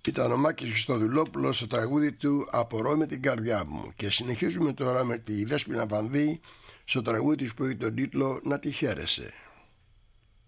Ήταν ο Μάκης Χριστοδουλόπουλος στο τραγούδι του «Απορώ με την καρδιά μου». Και συνεχίζουμε τώρα με τη Δέσποινα Βανδύ στο τραγούδι της που έχει τον τίτλο «Να τη χαίρεσαι».